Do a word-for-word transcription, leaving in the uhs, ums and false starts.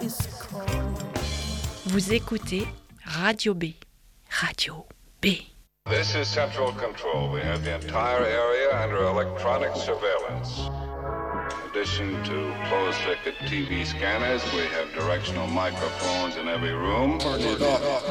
Vous écoutez Radio B. Radio B. This is Central Control. We have the entire area under electronic surveillance. In addition to closed-circuit T V scanners, we have directional microphones in every room. Turn it up.